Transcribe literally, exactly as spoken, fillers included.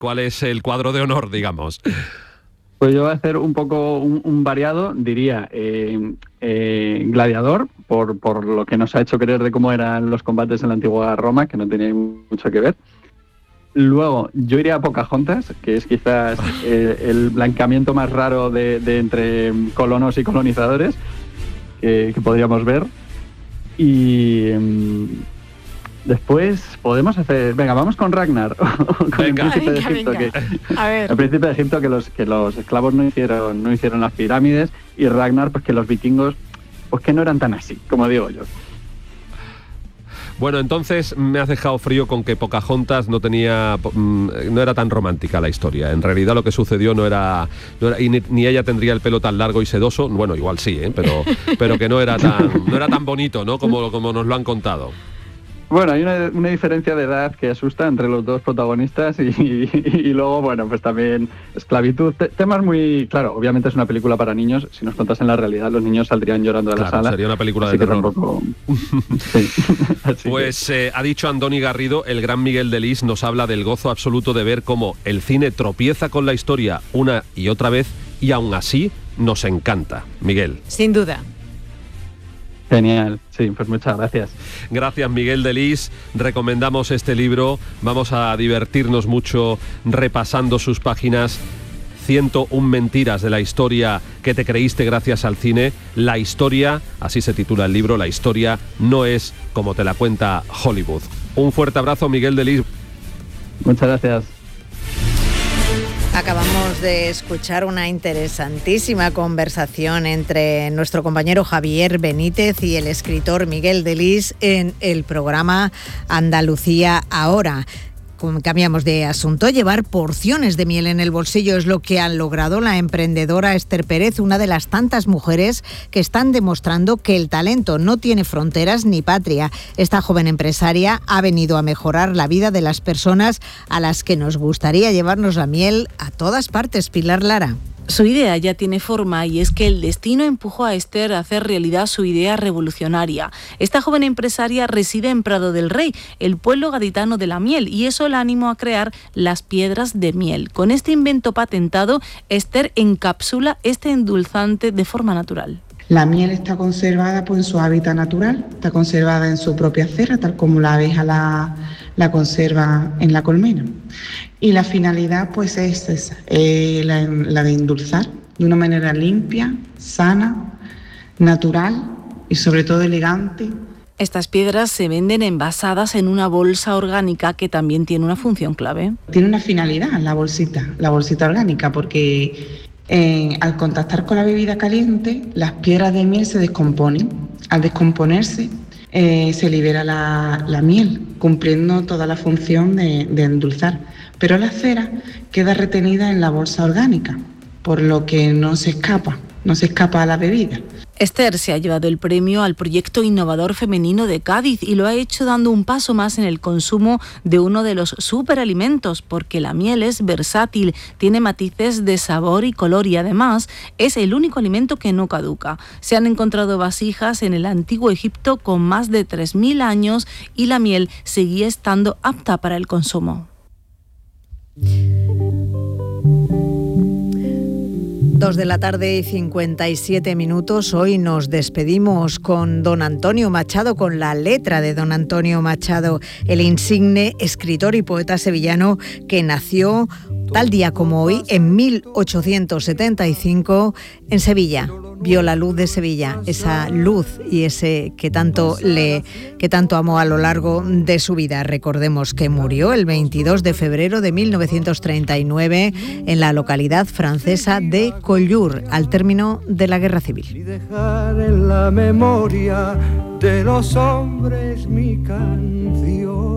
¿Cuál es el cuadro de honor, digamos? Pues yo voy a hacer un poco un, un variado, diría eh, eh, Gladiador, por, por lo que nos ha hecho creer de cómo eran los combates en la antigua Roma, que no tenía mucho que ver. Luego, yo iría a Pocahontas, que es quizás eh, el blanqueamiento más raro de, de entre colonos y colonizadores que, que podríamos ver. Y... Eh, Después podemos hacer... Venga, vamos con Ragnar. con venga, el príncipe venga, de Egipto. venga. Que, a ver. el príncipe de Egipto que los, que los esclavos no hicieron, no hicieron las pirámides, y Ragnar, pues que los vikingos, pues que no eran tan así, como digo yo. Bueno, entonces me has dejado frío con que Pocahontas no tenía, no era tan romántica la historia. En realidad lo que sucedió no era, no era y ni, ni ella tendría el pelo tan largo y sedoso. Bueno, igual sí, ¿eh? pero, pero que no era tan, no era tan bonito, ¿no? Como, como nos lo han contado. Bueno, hay una, una diferencia de edad que asusta entre los dos protagonistas y, y, y luego, bueno, pues también esclavitud. Te, temas muy... Claro, obviamente es una película para niños. Si nos contasen la realidad, los niños saldrían llorando de claro, la sala. Sería una película así de que terror. Tampoco... sí. Así pues que... eh, ha dicho Andoni Garrido, el gran Miguel Delis nos habla del gozo absoluto de ver cómo el cine tropieza con la historia una y otra vez y aún así nos encanta. Miguel. Sin duda. Genial, sí, pues muchas gracias. Gracias, Miguel Delis. Recomendamos este libro. Vamos a divertirnos mucho repasando sus páginas. ciento una mentiras de la historia que te creíste gracias al cine. La historia, así se titula el libro, la historia no es como te la cuenta Hollywood. Un fuerte abrazo, Miguel Delis. Muchas gracias. Acabamos de escuchar una interesantísima conversación entre nuestro compañero Javier Benítez y el escritor Miguel Delis en el programa Andalucía Ahora. Cambiamos de asunto. Llevar porciones de miel en el bolsillo es lo que ha logrado la emprendedora Esther Pérez, una de las tantas mujeres que están demostrando que el talento no tiene fronteras ni patria. Esta joven empresaria ha venido a mejorar la vida de las personas a las que nos gustaría llevarnos la miel a todas partes. Pilar Lara. Su idea ya tiene forma y es que el destino empujó a Esther a hacer realidad su idea revolucionaria. Esta joven empresaria reside en Prado del Rey, el pueblo gaditano de la miel, y eso la animó a crear las piedras de miel. Con este invento patentado, Esther encapsula este endulzante de forma natural. La miel está conservada pues, en su hábitat natural, está conservada en su propia cera, tal como la abeja la, la conserva en la colmena. Y la finalidad pues es esa, eh, la, la de endulzar de una manera limpia, sana, natural y sobre todo elegante. Estas piedras se venden envasadas en una bolsa orgánica que también tiene una función clave. Tiene una finalidad la bolsita, la bolsita orgánica, porque eh, al contactar con la bebida caliente, las piedras de miel se descomponen. Al descomponerse, eh, se libera la, la miel, cumpliendo toda la función de, de endulzar. Pero la cera queda retenida en la bolsa orgánica, por lo que no se escapa, no se escapa a la bebida. Esther se ha llevado el premio al proyecto innovador femenino de Cádiz y lo ha hecho dando un paso más en el consumo de uno de los superalimentos, porque la miel es versátil, tiene matices de sabor y color y además es el único alimento que no caduca. Se han encontrado vasijas en el antiguo Egipto con más de tres mil años y la miel seguía estando apta para el consumo. Dos de la tarde y cincuenta y siete minutos. Hoy nos despedimos con don Antonio Machado, con la letra de don Antonio Machado, el insigne escritor y poeta sevillano que nació tal día como hoy, en mil ochocientos setenta y cinco, en Sevilla. Vio la luz de Sevilla, esa luz y ese que tanto le, que tanto amó a lo largo de su vida. Recordemos que murió el veintidós de febrero de mil novecientos treinta y nueve en la localidad francesa de Collioure, al término de la Guerra Civil. Y dejar en la memoria de los hombres mi canción.